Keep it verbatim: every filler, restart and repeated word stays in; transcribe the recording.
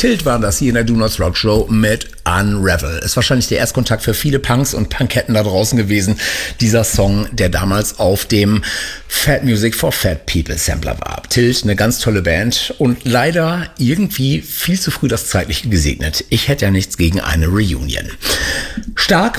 Tilt war das hier in der Do Not Rock Show mit Unravel. Ist wahrscheinlich der Erstkontakt für viele Punks und Punketten da draußen gewesen. Dieser Song, der damals auf dem Fat Music for Fat People Sampler war. Tilt, eine ganz tolle Band und leider irgendwie viel zu früh das Zeitliche gesegnet. Ich hätte ja nichts gegen eine Reunion. Stark